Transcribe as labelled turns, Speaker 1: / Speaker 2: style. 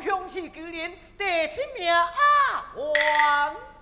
Speaker 1: 雄起九年，第七名啊，完。